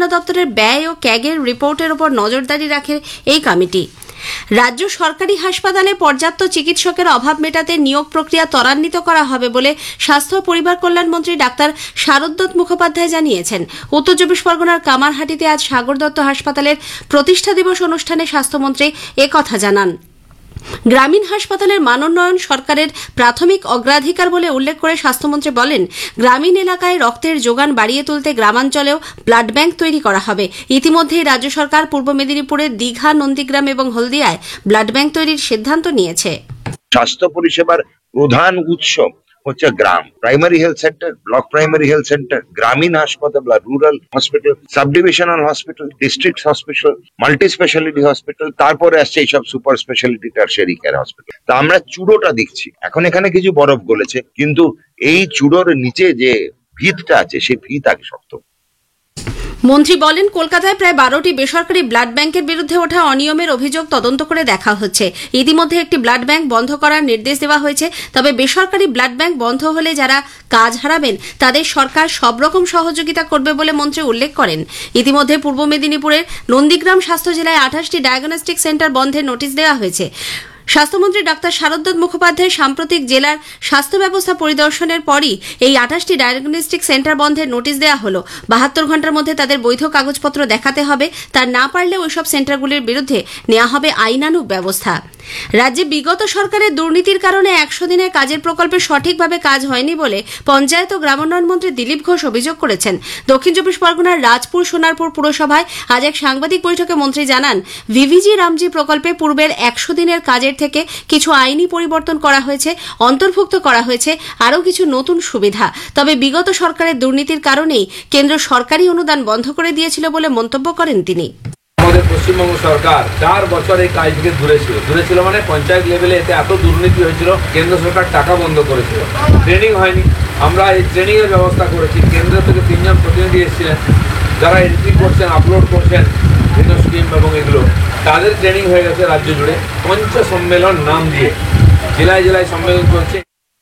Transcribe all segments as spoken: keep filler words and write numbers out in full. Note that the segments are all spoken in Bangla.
বিভিন্ন দপ্তরের ব্যয় ও ক্যাগের রিপোর্টের উপর নজরদারি রাখে এই কমিটি। রাজ্য সরকারি হাসপাতালে পর্যাপ্ত চিকিৎসকের অভাব মেটাতে নিয়োগ প্রক্রিয়া ত্বরান্বিত করা হবে বলে স্বাস্থ্য ও পরিবার কল্যাণ মন্ত্রী ডাক্তার শারদ মুখোপাধ্যায় জানিয়েছেন। উত্তর চব্বিশ পরগনার কামারহাটিতে আজ সাগর দত্ত হাসপাতালের প্রতিষ্ঠা দিবস অনুষ্ঠানে স্বাস্থ্যমন্ত্রী একথা জানান। গ্রামীণ হাসপাতালের মানোন্নয়ন সরকারের প্রাথমিক অগ্রাধিকার বলে উল্লেখ করে স্বাস্থ্যমন্ত্রী বলেন, গ্রামীণ এলাকায় রক্তের যোগান বাড়িয়ে তুলতে গ্রামাঞ্চলেও ব্লাড ব্যাংক তৈরি করা হবে। ইতিমধ্যেই রাজ্য সরকার পূর্ব মেদিনীপুরের দীঘা, নন্দীগ্রাম এবং হলদিয়ায় ব্লাড ব্যাংক তৈরির সিদ্ধান্ত নিয়েছে। স্বাস্থ্য পরিষেবার প্রধান উৎস হচ্ছে গ্রাম, primary health centre, block primary health centre, গ্রামীণ হাসপাতাল বা rural hospital, sub divisional hospital, district hospital, multi speciality hospital, তারপরে আসছে এইসব super speciality tertiary care hospital. তা আমরা চূড়োটা দেখছি, এখন এখানে কিছু বরফ গলেছে, কিন্তু এই চূড়োর নিচে যে ভিতটা আছে সেই ভিত আগে শক্ত। মন্ত্রী বলেন, কলকাতায় প্রায় বারোটি বেসরকারি ব্লাড ব্যাংকের বিরুদ্ধে ওঠা অনিয়মের অভিযোগ তদন্ত করে দেখা হচ্ছে। ইতিমধ্যে একটি ব্লাড ব্যাংক বন্ধ করার নির্দেশ দেওয়া হয়েছে। তবে বেসরকারি ব্লাড ব্যাংক বন্ধ হলে যারা কাজ হারাবেন তাদের সরকার সব রকম সহযোগিতা করবে বলে মন্ত্রী উল্লেখ করেন। ইতিমধ্যে পূর্ব মেদিনীপুরের নন্দীগ্রাম স্বাস্থ্য জেলায় আঠাশটি ডায়াগনস্টিক সেন্টার বন্ধের নোটিশ দেওয়া হয়েছে। স্বাস্থ্যমন্ত্রী ডাক্তার শারদ মুখোপাধ্যায় সাম্প্রতিক জেলার স্বাস্থ্য ব্যবস্থা পরিদর্শনের পরই এই আঠাশটি ডায়াগনস্টিক সেন্টার বন্ধের নোটিশ দেওয়া হলো। বাহাত্তর ঘন্টার মধ্যে তাদের বৈধ কাগজপত্র দেখাতে হবে, তা না পারলে ওইসব সেন্টারগুলির বিরুদ্ধে নেওয়া হবে আইনানুগ ব্যবস্থা। রাজ্যে বিগত সরকারের দুর্নীতির কারণে একশো দিনের কাজের প্রকল্পে সঠিকভাবে কাজ হয়নি বলে পঞ্চায়েত ও গ্রামোন্নয়ন মন্ত্রী দিলীপ ঘোষ অভিযোগ করেছেন। দক্ষিণ চব্বিশ পরগনার রাজপুর সোনারপুর পুরসভায় আজ এক সাংবাদিক বৈঠকে মন্ত্রী জানান, ভিভিজি রামজি প্রকল্পে পূর্বের একশো দিনের কাজের থেকে কিছু আইনি পরিবর্তন করা হয়েছে, অন্তর্ভুক্ত করা হয়েছে আরও কিছু নতুন সুবিধা। তবে বিগত সরকারের দুর্নীতির কারণেই কেন্দ্র সরকারি অনুদান বন্ধ করে দিয়েছিল বলে মন্তব্য করেন তিনি। আমাদের পশ্চিমবঙ্গ সরকার চার বছর এই কাজ থেকে দূরে ছিল দূরে ছিল মানে পঞ্চায়েত লেভেলে এতে এত দুর্নীতি হয়েছিল, কেন্দ্র সরকার টাকা বন্ধ করেছিল, ট্রেনিং হয়নি। আমরা এই ট্রেনিং এর ব্যবস্থা করেছি। কেন্দ্র থেকে তিনজন প্রতিনিধি এসেছিলেন, যারা এন্ট্রি করছেন, আপলোড করছেন বিভিন্ন স্কিম এবং এগুলো, তাদের ট্রেনিং হয়ে গেছে রাজ্য জুড়ে। পঞ্চ সম্মেলন নাম দিয়ে জেলায় জেলায় সম্মেলন করছে।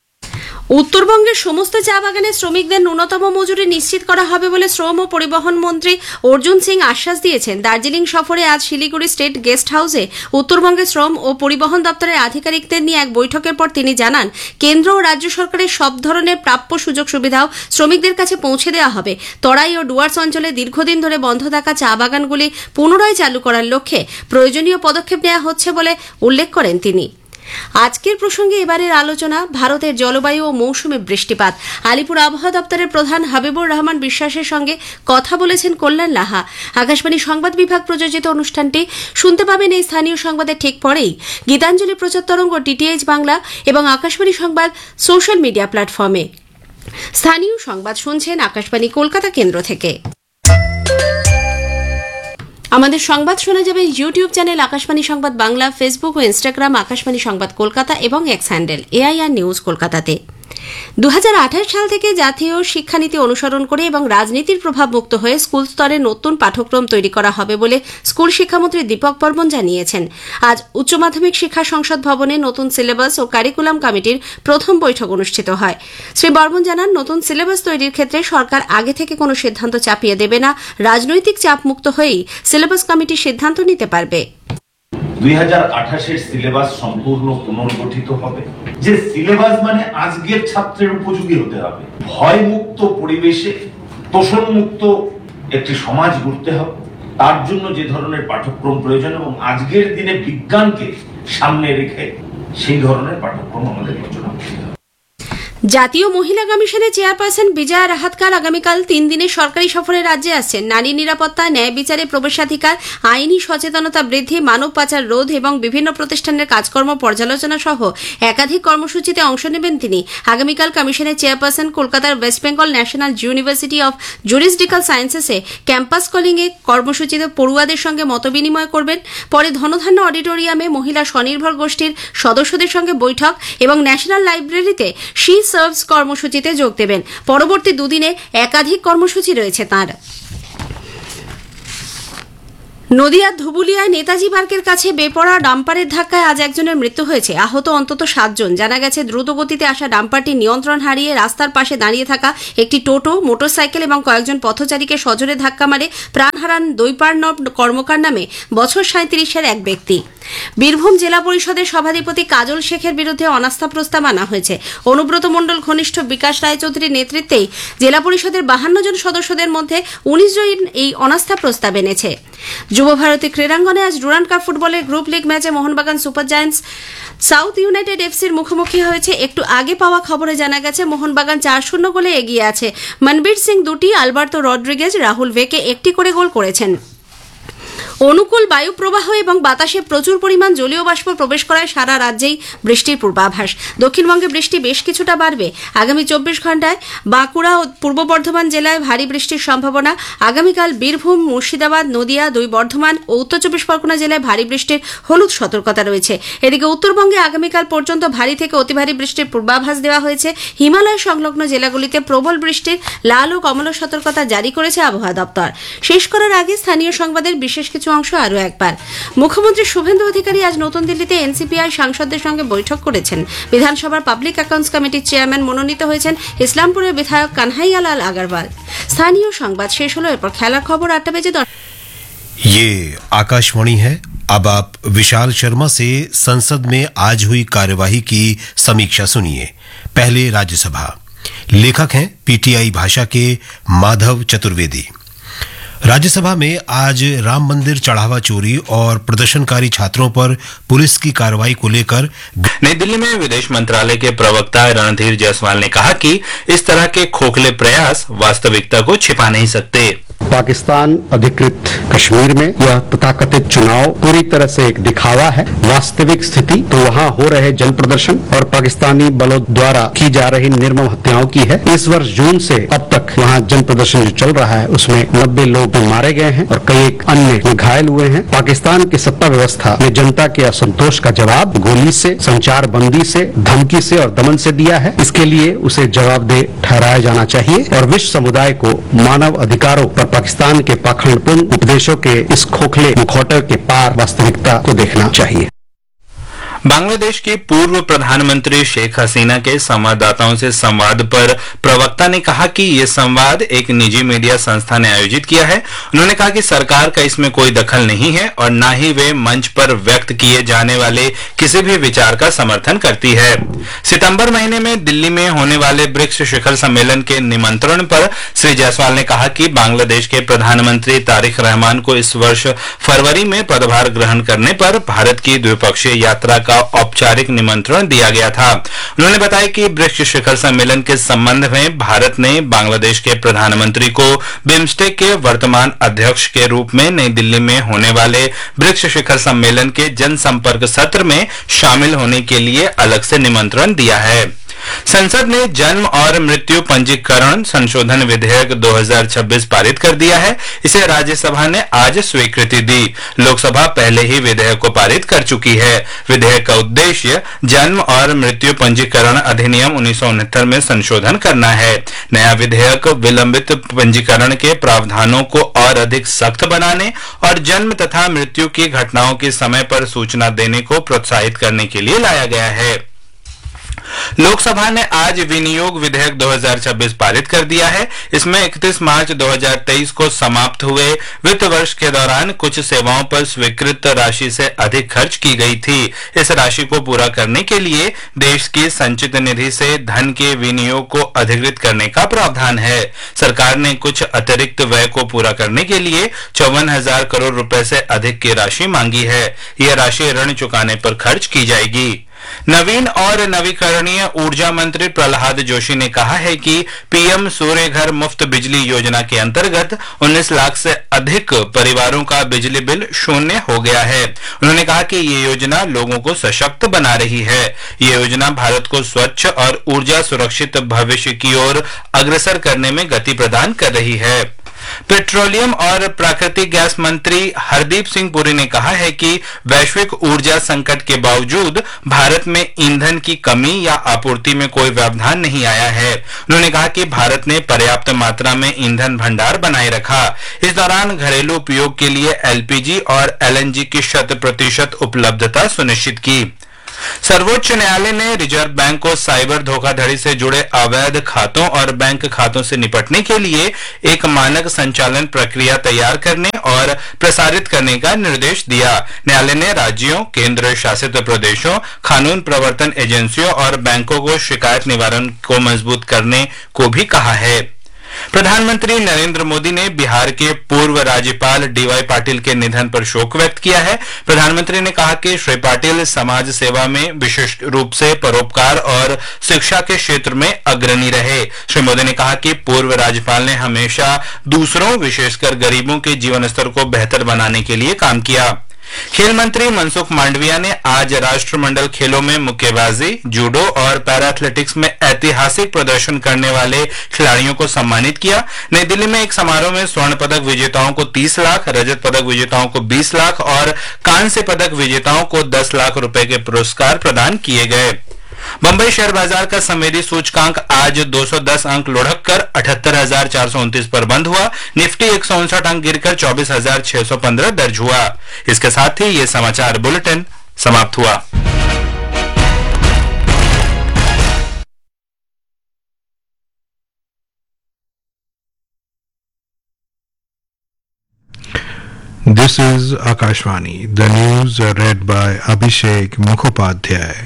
উত্তরবঙ্গের সমস্ত চা বাগানের শ্রমিকদের ন্যূনতম মজুরি নিশ্চিত করা হবে বলে শ্রম ও পরিবহন মন্ত্রী অর্জুন সিং আশ্বাস দিয়েছেন। দার্জিলিং সফরে আজ শিলিগুড়ি স্টেট গেস্ট হাউসে উত্তরবঙ্গের শ্রম ও পরিবহন দপ্তরের আধিকারিকদের নিয়ে এক বৈঠকের পর তিনি জানান, কেন্দ্র ও রাজ্য সরকারের সব ধরনের প্রাপ্য সুযোগ সুবিধাও শ্রমিকদের কাছে পৌঁছে দেওয়া হবে। তরাই ও ডুয়ার্স অঞ্চলে দীর্ঘদিন ধরে বন্ধ থাকা চা বাগানগুলি পুনরায় চালু করার লক্ষ্যে প্রয়োজনীয় পদক্ষেপ নেওয়া হচ্ছে বলে উল্লেখ করেন তিনি। আজকের প্রসঙ্গে এবারের আলোচনা ভারতের জলবায়ু ও মৌসুমী বৃষ্টিপাত। আলিপুর আবহাওয়া দপ্তরের প্রধান হাবিবুর রহমান বিশ্বাসের সঙ্গে কথা বলেছেন কল্যাণ লাহা। আকাশবাণী সংবাদ বিভাগ প্রযোজিত অনুষ্ঠানটি শুনতে পাবেন এই স্থানীয় সংবাদের ঠিক পরেই গীতাঞ্জলি প্রচার তরঙ্গ, ডিটিএইচ বাংলা এবং আকাশবাণী সংবাদ সোশ্যাল মিডিয়া প্ল্যাটফর্মে। স্থানীয় সংবাদ শুনছেন আকাশবাণী কলকাতা কেন্দ্র থেকে। আমাদের সংবাদ শোনা যাবে ইউটিউব চ্যানেল আকাশবাণী সংবাদ বাংলা, ফেসবুক ও ইনস্টাগ্রাম আকাশবাণী সংবাদ কলকাতা এবং এক্স হ্যান্ডেল এআইআর নিউজ কলকাতাতে। দু হাজার আঠাশ সাল থেকে জাতীয় শিক্ষানীতি অনুসরণ করে এবং রাজনীতির প্রভাব মুক্ত হয়ে স্কুল স্তরে নতুন পাঠ্যক্রম তৈরি করা হবে বলে স্কুল শিক্ষামন্ত্রী দীপক বর্মন জানিয়েছেন। আজ উচ্চ মাধ্যমিক শিক্ষা সংসদ ভবনে নতুন সিলেবাস ও কারিকুলাম কমিটির প্রথম বৈঠক অনুষ্ঠিত হয়। শ্রী বর্মন জানান, নতুন সিলেবাস তৈরির ক্ষেত্রে সরকার আগে থেকে কোনো সিদ্ধান্ত চাপিয়ে দেবে না, রাজনৈতিক চাপ মুক্ত হয়েই সিলেবাস কমিটি সিদ্ধান্ত নিতে পারবে। দুই হাজার আঠাশের সিলেবাস সম্পূর্ণ পুনর্গঠিত হবে। যে সিলেবাস মানে আজকের ছাত্রের উপযোগী হতে হবে, ভয় মুক্ত পরিবেশে তোষণ মুক্ত একটি সমাজ গড়তে হবে। তার জন্য যে ধরনের পাঠ্যক্রম প্রয়োজন এবং আজকের দিনে বিজ্ঞানকে সামনে রেখে সেই ধরনের পাঠ্যক্রম আমাদের রচনা করতে হবে। জাতীয় মহিলা কমিশনের চেয়ারপারসন বিজয়া রাহাতকার আগামীকাল তিন দিনের সরকারি সফরে রাজ্যে আসছেন। নারী নিরাপত্তা, ন্যায় বিচারে প্রবেশাধিকার, আইনি সচেতনতা বৃদ্ধি, মানব পাচার রোধ এবং বিভিন্ন প্রতিষ্ঠানের কাজকর্ম পর্যালোচনা সহ একাধিক কর্মসূচিতে অংশ নেবেন তিনি। আগামীকাল কমিশনের চেয়ারপারসন কলকাতার West Bengal national university of জুরিসডিক্যাল সায়েন্সেসে campus কলিংয়ে কর্মসূচিতে পড়ুয়াদের সঙ্গে মতবিনিময় করবেন। পরে ধনধান্য অডিটোরিয়ামে মহিলা স্বনির্ভর গোষ্ঠীর সদস্যদের সঙ্গে বৈঠক এবং ন্যাশনাল লাইব্রেরিতে শি সার্ভস কর্মসূচিতে যোগ দেবেন। পরবর্তী দুদিনে একাধিক কর্মসূচি রয়েছে তাঁর। নদিয়ার ধুবুলিয়ায় নেতাজি পার্কের কাছে বেপরোয়া ডাম্পারের ধাক্কায় আজ একজনের মৃত্যু হয়েছে, আহত অন্তত সাতজন। জানা গেছে দ্রুতগতিতে আসা ডাম্পারটি নিয়ন্ত্রণ হারিয়ে রাস্তার পাশে দাঁড়িয়ে থাকা একটি টোটো, মোটরসাইকেল এবং কয়েকজন পথচারীকে সজোরে ধাক্কা মারে প্রাণ হারান দৈপার্ণব কর্মকার নামে বছর সাঁত্রিশের এক ব্যক্তি। বীরভূম জেলা পরিষদের সভাধিপতি কাজল শেখের বিরুদ্ধে অনাস্থা প্রস্তাব আনা হয়েছে। অনুব্রত মণ্ডল ঘনিষ্ঠ বিকাশ রায়চৌধুরীর নেতৃত্বেই জেলা পরিষদের বাহান্ন জন সদস্যদের মধ্যে উনিশ জন এই অনাস্থা প্রস্তাব এনেছে। যুব ভারতী ক্রীড়াঙ্গনে আজ ডুরান্ড কাপ ফুটবলের গ্রুপ লিগ ম্যাচে Mohun Bagan super giants south United এফসির মুখোমুখি হয়েছে। একটু আগে পাওয়া খবরে জানা গেছে মোহনবাগান চার শূন্য গোলে এগিয়ে আছে। মনবীর সিং দুটি, আলবার্তো রড্রিগেজ, রাহুল ভেকে একটি করে গোল করেছেন। অনুকূল বায়ু প্রবাহ এবং বাতাসে প্রচুর পরিমাণ জলীয় বাষ্প প্রবেশ করায় সারা রাজ্যেই বৃষ্টির পূর্বাভাস। দক্ষিণবঙ্গে বৃষ্টি বেশ কিছুটা বাড়বে। আগামী চব্বিশ ঘন্টায় বাঁকুড়া ও পূর্ব বর্ধমান জেলায় ভারী বৃষ্টির সম্ভাবনা। আগামীকাল বীরভূম, মুর্শিদাবাদ, নদিয়া, দুই বর্ধমান ও উত্তর চব্বিশ পরগনা জেলায় ভারী বৃষ্টির হলুদ সতর্কতা রয়েছে। এদিকে উত্তরবঙ্গে আগামীকাল পর্যন্ত ভারী থেকে অতি ভারী বৃষ্টির পূর্বাভাস দেওয়া হয়েছে। হিমালয় সংলগ্ন জেলাগুলিতে প্রবল বৃষ্টির লাল ও কমলা সতর্কতা জারি করেছে আবহাওয়া দপ্তর। শেষ করার আগে স্থানীয় সংবাদের বিশেষ কিছু অংশ আরও একবার। মুখ্যমন্ত্রী শুভেন্দু অধিকারী আজ নতুন দিল্লিতে এনসিপিআই সাংসদদের সঙ্গে বৈঠক করেছেন। বিধানসভার পাবলিক অ্যাকাউন্টস কমিটির চেয়ারম্যান মনোনীত হয়েছেন ইসলামপুরের বিধায়ক কানহাইয়ালাল আগরওয়াল। স্থানীয় সংবাদ শেষ হলো, এরপর খেলার খবর আটটা বেজে দশ। ये आकाशवाणी है। अब आप विशाल शर्मा से संसद में आज हुई कार्यवाही की समीक्षा सुनिए। पहले राज्यसभा। लेखक हैं पीटीआई भाषा के माधव चतुर्वेदी। राज्यसभा में आज राम मंदिर चढ़ावा चोरी और प्रदर्शनकारी छात्रों पर पुलिस की कार्रवाई को लेकर नई दिल्ली में विदेश मंत्रालय के प्रवक्ता रणधीर जायसवाल ने कहा कि इस तरह के खोखले प्रयास वास्तविकता को छिपा नहीं सकते। पाकिस्तान अधिकृत कश्मीर में यह तथाकथित चुनाव पूरी तरह से एक दिखावा है। वास्तविक स्थिति तो वहाँ हो रहे जन प्रदर्शन और पाकिस्तानी बलों द्वारा की जा रही निर्मम हत्याओं की है। इस वर्ष जून से अब तक वहाँ जन प्रदर्शन जो चल रहा है उसमें नब्बे लोग मारे गए हैं और कई एक अन्य घायल हुए हैं। पाकिस्तान की सत्ता व्यवस्था ने जनता के असंतोष का जवाब गोली से, संचार बंदी से, धमकी से और दमन से दिया है। इसके लिए उसे जवाबदेह ठहराया जाना चाहिए और विश्व समुदाय को मानव अधिकारों पर पाकिस्तान के पाखंडपूर्ण उपदेशों के इस खोखले मुखौटे के पार वास्तविकता को देखना चाहिए। बांग्लादेश की पूर्व प्रधानमंत्री शेख हसीना के संवाददाताओं से संवाद पर प्रवक्ता ने कहा कि ये संवाद एक निजी मीडिया संस्था ने आयोजित किया है। उन्होंने कहा कि सरकार का इसमें कोई दखल नहीं है और न ही वे मंच पर व्यक्त किए जाने वाले किसी भी विचार का समर्थन करती है। सितंबर महीने में दिल्ली में होने वाले ब्रिक्स शिखर सम्मेलन के निमंत्रण पर श्री जायसवाल ने कहा कि बांग्लादेश के प्रधानमंत्री तारिक रहमान को इस वर्ष फरवरी में पदभार ग्रहण करने पर भारत की द्विपक्षीय यात्रा का औपचारिक निमंत्रण दिया गया था। उन्होंने बताया कि ब्रिक्स शिखर सम्मेलन के संबंध में भारत ने बांग्लादेश के प्रधानमंत्री को बिम्स्टेक के वर्तमान अध्यक्ष के रूप में नई दिल्ली में होने वाले ब्रिक्स शिखर सम्मेलन के जनसंपर्क सत्र में शामिल होने के लिए अलग से निमंत्रण दिया है। संसद ने जन्म और मृत्यु पंजीकरण संशोधन विधेयक दो हज़ार छब्बीस पारित कर दिया है। इसे राज्यसभा ने आज स्वीकृति दी। लोकसभा पहले ही विधेयक को पारित कर चुकी है। विधेयक का उद्देश्य जन्म और मृत्यु पंजीकरण अधिनियम उन्नीस सौ उनहत्तर में संशोधन करना है। नया विधेयक विलंबित पंजीकरण के प्रावधानों को और अधिक सख्त बनाने और जन्म तथा मृत्यु की घटनाओं के समय पर सूचना देने को प्रोत्साहित करने के लिए लाया गया है। लोकसभा ने आज विनियोग विधेयक दो हज़ार छब्बीस पारित कर दिया है। इसमें इकतीस मार्च दो हज़ार तेईस को समाप्त हुए वित्त वर्ष के दौरान कुछ सेवाओं पर स्वीकृत राशि से अधिक खर्च की गई थी। इस राशि को पूरा करने के लिए देश की संचित निधि से धन के विनियोग को अधिकृत करने का प्रावधान है। सरकार ने कुछ अतिरिक्त व्यय को पूरा करने के लिए चौवन हजार करोड़ रुपए से अधिक की राशि मांगी है। यह राशि ऋण चुकाने पर खर्च की जाएगी। नवीन और नवीकरणीय ऊर्जा मंत्री प्रहलाद जोशी ने कहा है कि पीएम सूर्य घर मुफ्त बिजली योजना के अंतर्गत उन्नीस लाख से अधिक परिवारों का बिजली बिल शून्य हो गया है। उन्होंने कहा कि ये योजना लोगों को सशक्त बना रही है। ये योजना भारत को स्वच्छ और ऊर्जा सुरक्षित भविष्य की ओर अग्रसर करने में गति प्रदान कर रही है। पेट्रोलियम और प्राकृतिक गैस मंत्री हरदीप सिंह पुरी ने कहा है कि वैश्विक ऊर्जा संकट के बावजूद भारत में ईंधन की कमी या आपूर्ति में कोई व्यवधान नहीं आया है। उन्होंने कहा कि भारत ने पर्याप्त मात्रा में ईंधन भंडार बनाए रखा। इस दौरान घरेलू उपयोग के लिए एलपीजी और एलएनजी की शत प्रतिशत उपलब्धता सुनिश्चित की। सर्वोच्च न्यायालय ने रिजर्व बैंक को साइबर धोखाधड़ी से जुड़े अवैध खातों और बैंक खातों से निपटने के लिए एक मानक संचालन प्रक्रिया तैयार करने और प्रसारित करने का निर्देश दिया। न्यायालय ने राज्यों, केंद्र शासित प्रदेशों, कानून प्रवर्तन एजेंसियों और बैंकों को शिकायत निवारण को मजबूत करने को भी कहा है। प्रधानमंत्री नरेंद्र मोदी ने बिहार के पूर्व राज्यपाल डीवाई पाटिल के निधन पर शोक व्यक्त किया है। प्रधानमंत्री ने कहा कि श्री पाटिल समाज सेवा में विशिष्ट रूप से परोपकार और शिक्षा के क्षेत्र में अग्रणी रहे। श्री मोदी ने कहा कि पूर्व राज्यपाल ने हमेशा दूसरों, विशेषकर गरीबों के जीवन स्तर को बेहतर बनाने के लिए काम किया। खेल मंत्री मनसुख मांडविया ने आज राष्ट्रमंडल खेलों में मुक्केबाजी, जूडो और पैरा एथलेटिक्स में ऐतिहासिक प्रदर्शन करने वाले खिलाड़ियों को सम्मानित किया। नई दिल्ली में एक समारोह में स्वर्ण पदक विजेताओं को तीस लाख, रजत पदक विजेताओं को बीस लाख और कांस्य पदक विजेताओं को दस लाख रुपए के पुरस्कार प्रदान किए गए। बंबई शेयर बाजार का संवेदी सूचकांक आज दो सौ दस अंक लुढ़क कर अठहत्तर हजार चार सौ उनतीस पर बंद हुआ। निफ्टी एक सौ उनसठ अंक गिरकर चौबीस हजार छह सौ पंद्रह दर्ज हुआ। इसके साथ ही ये समाचार बुलेटिन समाप्त हुआ। This is Akashvani. The news are read by Abhishek Mukhopadhyay.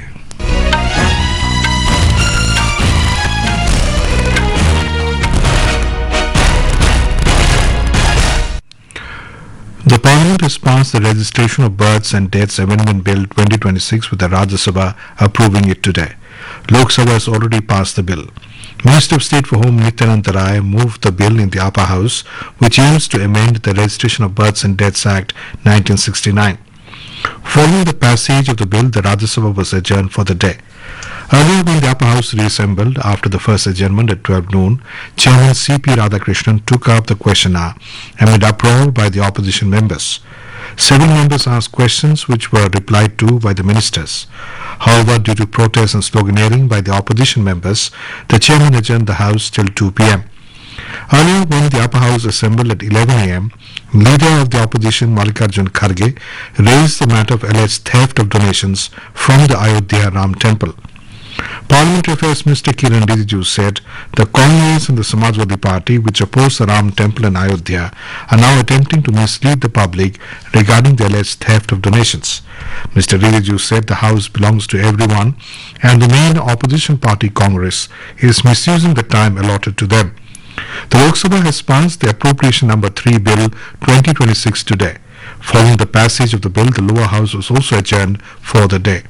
The Parliament has passed the Registration of Births and Deaths Amendment Bill twenty twenty-six with the Rajya Sabha approving it today. Lok Sabha has already passed the bill. Minister of State for Home Nityanand Rai moved the bill in the upper house, which aims to amend the Registration of Births and Deaths Act nineteen sixty-nine. Following the passage of the bill, the Rajya Sabha was adjourned for the day. Earlier, when the upper house reassembled after the first adjournment at twelve noon, Chairman C P Radhakrishnan took up the question hour amid uproar by the opposition members. Seven members asked questions which were replied to by the ministers. However, due to protests and sloganeering by the opposition members, the chairman adjourned the house till two p m Earlier, when the upper house assembled at eleven a m, leader of the opposition Mallikarjun Kharge raised the matter of alleged theft of donations from the Ayodhya Ram Temple. Parliamentary Affairs Minister Kiran Rijiju said the Congress and the Samajwadi Party, which oppose the Ram Temple in Ayodhya, are now attempting to mislead the public regarding the alleged theft of donations. Mister Rijiju said the house belongs to everyone and the main opposition party, Congress, is misusing the time allotted to them. The Lok Sabha has passed the Appropriation Number three Bill twenty twenty-six today. Following the passage of the bill, the lower house was also adjourned for the day.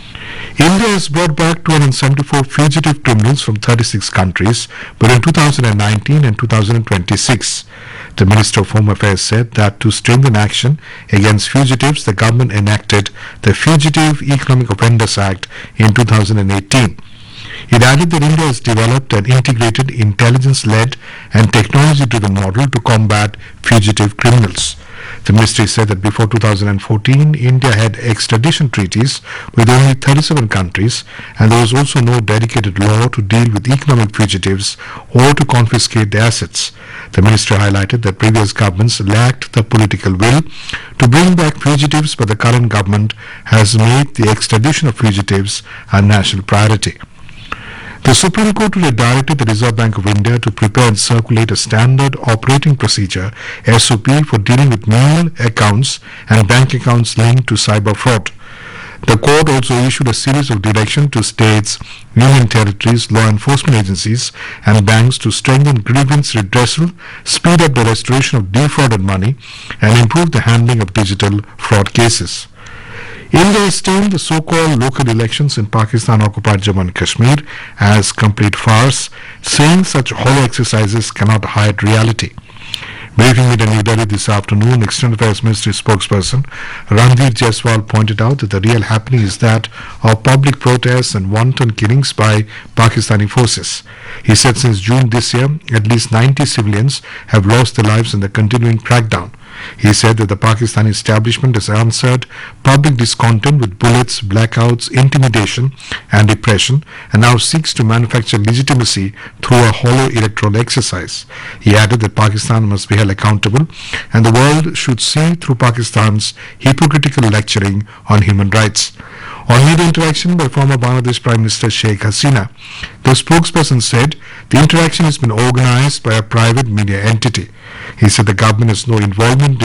India has brought back two hundred seventy-four fugitive criminals from thirty-six countries between two thousand nineteen and two thousand twenty-six. The Minister of Home Affairs said that to strengthen action against fugitives, the government enacted the Fugitive Economic Offenders Act in two thousand eighteen. It added that India has developed an integrated intelligence-led and technology-driven model to combat fugitive criminals. The ministry said that before two thousand fourteen, India had extradition treaties with only thirty-seven countries, and there was also no dedicated law to deal with economic fugitives or to confiscate their assets. The ministry highlighted that previous governments lacked the political will to bring back fugitives, but the current government has made the extradition of fugitives a national priority. The Supreme Court today directed the Reserve Bank of India to prepare and circulate a standard operating procedure S O P for dealing with mail accounts and bank accounts linked to cyber fraud. The court also issued a series of directions to states, union territories, law enforcement agencies and banks to strengthen grievance redressal, speed up the restoration of defrauded money and improve the handling of digital fraud cases. India has termed the so-called local elections in Pakistan-occupied Jammu and Kashmir as complete farce, saying such hollow exercises cannot hide reality. Briefing meet in New Delhi this afternoon, External Affairs Ministry spokesperson Ranveer Jaiswal pointed out that the real happening is that of public protests and wanton killings by Pakistani forces. He said since June this year, at least ninety civilians have lost their lives in the continuing crackdown. He said that the Pakistani establishment has answered public discontent with bullets, blackouts, intimidation and repression, and now seeks to manufacture legitimacy through a hollow electoral exercise. He added that Pakistan must be held accountable and the world should see through Pakistan's hypocritical lecturing on human rights. On media interaction by former Bangladesh Prime Minister Sheikh Hasina, the spokesperson said the interaction has been organized by a private media entity. He said the government has no involvement